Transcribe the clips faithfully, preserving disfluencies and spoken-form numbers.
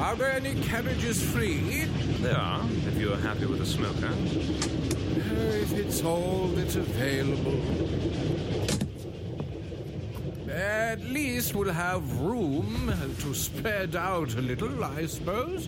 Are there any carriages free? There are, if you are happy with a smoker. Uh, if it's all that's available. At least we'll have room to spread out a little, I suppose.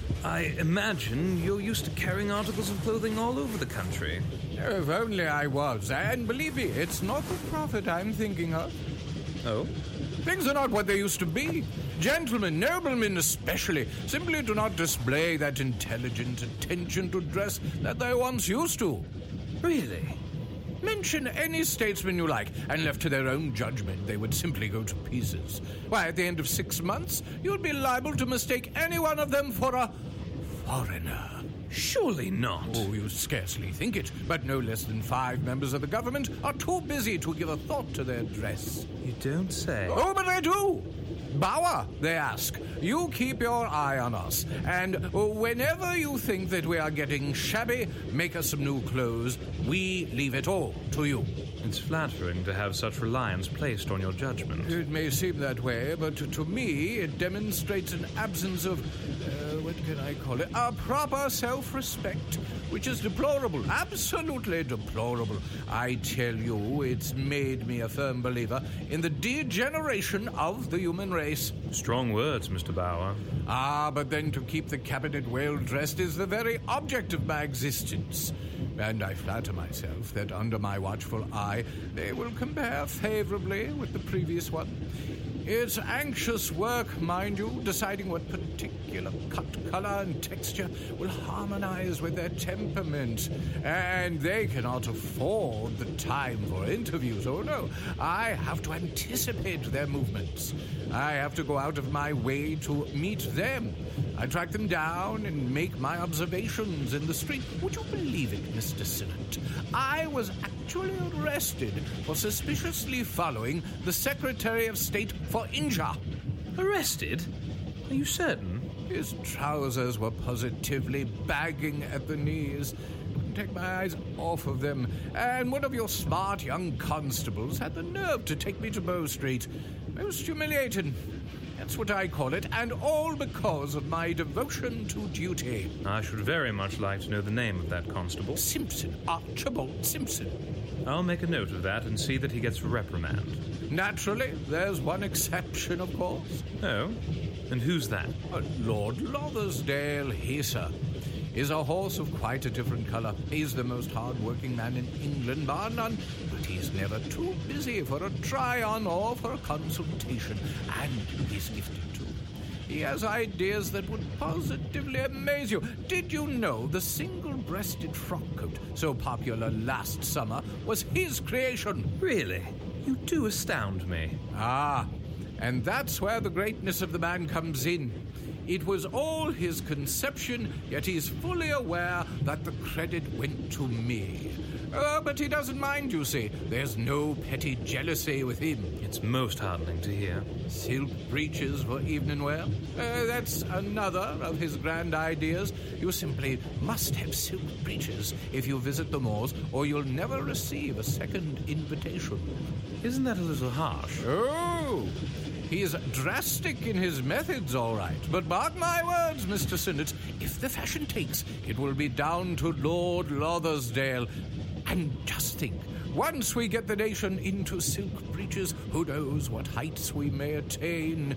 I imagine you're used to carrying articles of clothing all over the country. If only I was. And believe me, it's not the profit I'm thinking of. Oh? Things are not what they used to be. Gentlemen, noblemen especially, simply do not display that intelligent attention to dress that they once used to. Really? Mention any statesman you like, and left to their own judgment, they would simply go to pieces. Why, at the end of six months, you'd be liable to mistake any one of them for a foreigner. Surely not. Oh, you scarcely think it, but no less than five members of the government are too busy to give a thought to their dress. You don't say. Oh, but I do. Bauer, they ask, you keep your eye on us, and whenever you think that we are getting shabby, make us some new clothes. We leave it all to you. It's flattering to have such reliance placed on your judgment. It may seem that way, but to, to me it demonstrates an absence of, uh, what can I call it, a proper self-respect, which is deplorable, absolutely deplorable. I tell you, it's made me a firm believer in the degeneration of the human race. Strong words, Mister Bauer. Ah, but then to keep the cabinet well-dressed is the very object of my existence. And I flatter myself that under my watchful eye they will compare favorably with the previous one. It's anxious work, mind you, deciding what particular cut, color, and texture will harmonize with their temperament. And they cannot afford the time for interviews. Oh, no. I have to anticipate their movements. I have to go out of my way to meet them. I track them down and make my observations in the street. Would you believe it, Mister Sinnott? I was actually arrested for suspiciously following the Secretary of State for India. Arrested? Are you certain? His trousers were positively bagging at the knees. Couldn't take my eyes off of them. And one of your smart young constables had the nerve to take me to Bow Street. Most humiliating. That's what I call it, and all because of my devotion to duty. I should very much like to know the name of that constable. Simpson, Archibald Simpson. I'll make a note of that and see that he gets a reprimand. Naturally, there's one exception, of course. Oh? And who's that? Uh, Lord Lothersdale, he, sir, is a horse of quite a different colour. He's the most hard-working man in England, bar none, but he's never too busy for a try-on or for a consultation, and he's gifted too. He has ideas that would positively amaze you. Did you know the single-breasted frock coat, so popular last summer, was his creation? Really? You do astound me. Ah, and that's where the greatness of the man comes in. It was all his conception, yet he's fully aware that the credit went to me. Uh, but he doesn't mind, you see. There's no petty jealousy with him. It's most heartening to hear. Silk breeches for evening wear. Uh, that's another of his grand ideas. You simply must have silk breeches if you visit the moors, or you'll never receive a second invitation. Isn't that a little harsh? Oh! He's drastic in his methods, all right. But mark my words, Mister Sinnott, if the fashion takes, it will be down to Lord Lothersdale. And just think, once we get the nation into silk breeches, who knows what heights we may attain.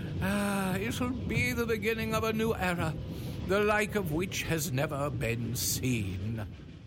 Ah, it'll be the beginning of a new era, the like of which has never been seen.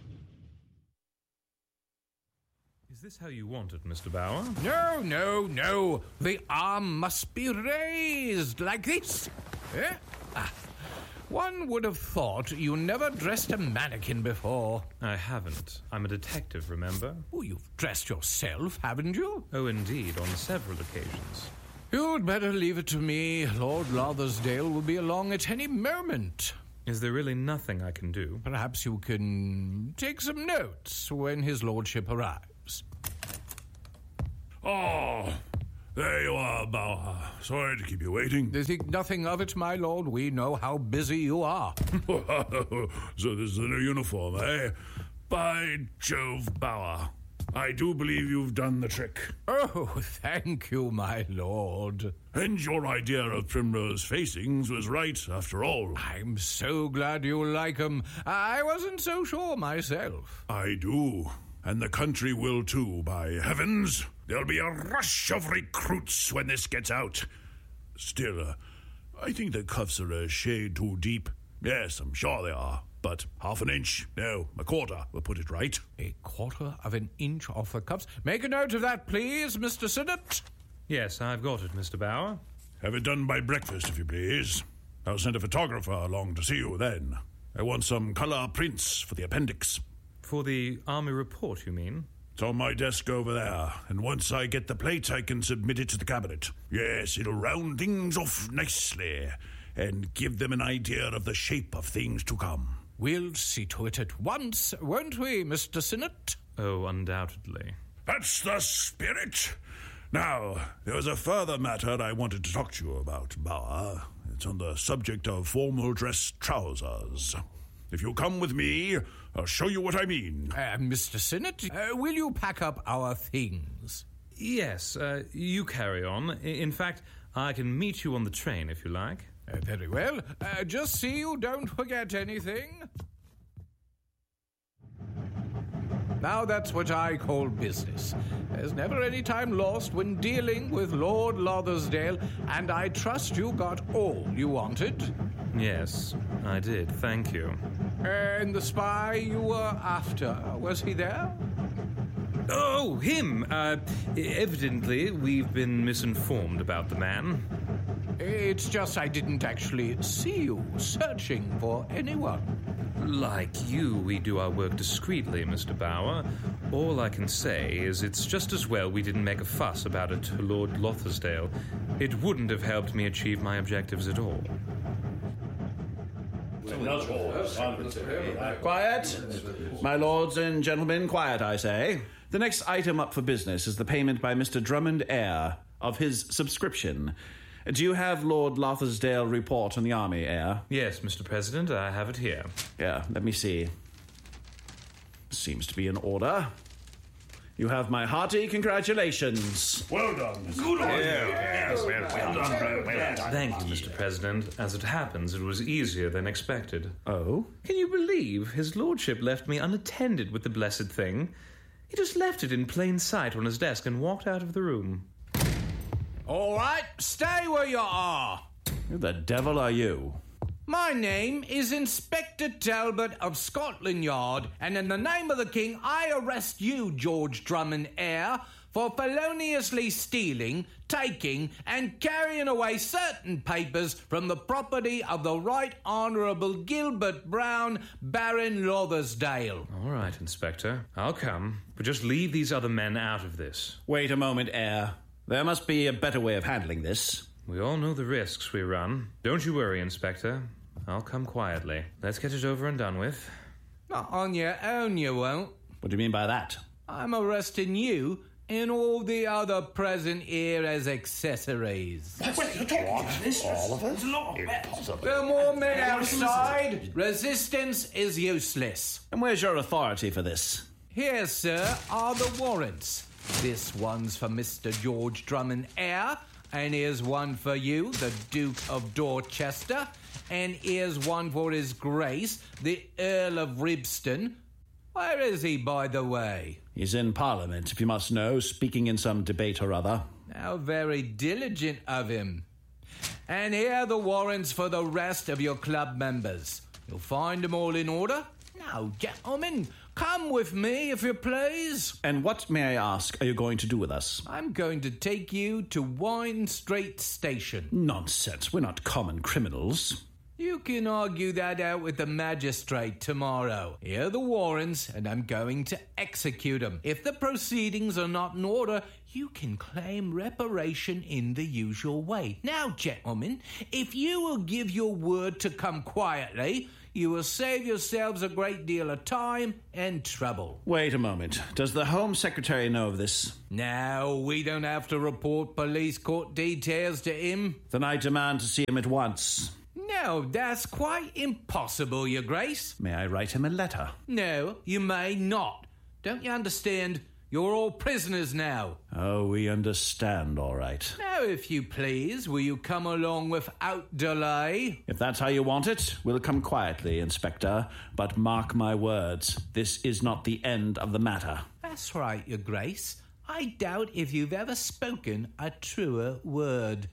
Is this how you want it, Mister Bauer? No, no, no. The arm must be raised like this. Eh? Ah. One would have thought you never dressed a mannequin before. I haven't. I'm a detective, remember? Oh, you've dressed yourself, haven't you? Oh, indeed, on several occasions. You'd better leave it to me. Lord Lothersdale will be along at any moment. Is there really nothing I can do? Perhaps you can take some notes when his lordship arrives. Oh, there you are, Bauer. Sorry to keep you waiting. They think nothing of it, my lord. We know how busy you are. So this is the new uniform, eh? By Jove, Bauer. I do believe you've done the trick. Oh, thank you, my lord. And your idea of Primrose Facings was right, after all. I'm so glad you like 'em. I wasn't so sure myself. I do. And the country will too, by heavens. There'll be a rush of recruits when this gets out. Still, uh, I think the cuffs are a shade too deep. Yes, I'm sure they are. But half an inch, no, a quarter, will put it right. A quarter of an inch off the cuffs. Make a note of that, please, Mister Sinnott. Yes, I've got it, Mister Bauer. Have it done by breakfast, if you please. I'll send a photographer along to see you then. I want some colour prints for the appendix. For the army report, you mean? It's on my desk over there, and once I get the plate, I can submit it to the cabinet. Yes, it'll round things off nicely, and give them an idea of the shape of things to come. We'll see to it at once, won't we, Mister Sinnott? Oh, undoubtedly. That's the spirit! Now, there was a further matter I wanted to talk to you about, Bauer. It's on the subject of formal dress trousers. If you come with me, I'll show you what I mean. Uh, Mister Sinnott, uh, will you pack up our things? Yes, uh, you carry on. I- In fact, I can meet you on the train if you like. Uh, very well. Uh, just see you don't forget anything. Now that's what I call business. There's never any time lost when dealing with Lord Lothersdale, and I trust you got all you wanted. Yes, I did, thank you. And the spy you were after, was he there? Oh, him! Uh, evidently, we've been misinformed about the man. It's just I didn't actually see you searching for anyone. Like you, we do our work discreetly, Mister Bauer. All I can say is it's just as well we didn't make a fuss about it to Lord Lothersdale. It wouldn't have helped me achieve my objectives at all. Quiet. My lords and gentlemen, quiet, I say. The next item up for business is the payment by Mister Drummond Eyre of his subscription. Do you have Lord Lothersdale report on the army, Eyre? Yes, Mister President, I have it here. Yeah, let me see. Seems to be in order. You have my hearty congratulations. Well done. Good on you. Yes, well, well done. Well done. Thank you, Mister President. As it happens, it was easier than expected. Oh? Can you believe his lordship left me unattended with the blessed thing? He just left it in plain sight on his desk and walked out of the room. All right, stay where you are. Who the devil are you? My name is Inspector Talbot of Scotland Yard, and in the name of the King, I arrest you, George Drummond Eyre, for feloniously stealing, taking, and carrying away certain papers from the property of the Right Honourable Gilbert Brown, Baron Lothersdale. All right, Inspector. I'll come. But just leave these other men out of this. Wait a moment, Eyre. There must be a better way of handling this. We all know the risks we run. Don't you worry, Inspector. I'll come quietly. Let's get it over and done with. Not on your own, you won't. What do you mean by that? I'm arresting you and all the other present here as accessories. There are more men outside. Resistance is useless. And where's your authority for this? Here, sir, are the warrants. This one's for Mister George Drummond Eyre, and here's one for you, the Duke of Dorchester, and here's one for His Grace, the Earl of Ribston. Where is he, by the way? He's in Parliament, if you must know, speaking in some debate or other. How very diligent of him. And here are the warrants for the rest of your club members. You'll find them all in order. Now, gentlemen, come with me, if you please. And what, may I ask, are you going to do with us? I'm going to take you to Wine Street Station. Nonsense, we're not common criminals. You can argue that out with the magistrate tomorrow. Here are the warrants, and I'm going to execute them. If the proceedings are not in order, you can claim reparation in the usual way. Now, gentlemen, if you will give your word to come quietly, you will save yourselves a great deal of time and trouble. Wait a moment. Does the Home Secretary know of this? No, we don't have to report police court details to him. Then I demand to see him at once. No, that's quite impossible, Your Grace. May I write him a letter? No, you may not. Don't you understand? You're all prisoners now. Oh, we understand, all right. Now, if you please, will you come along without delay? If that's how you want it, we'll come quietly, Inspector. But mark my words, this is not the end of the matter. That's right, Your Grace. I doubt if you've ever spoken a truer word.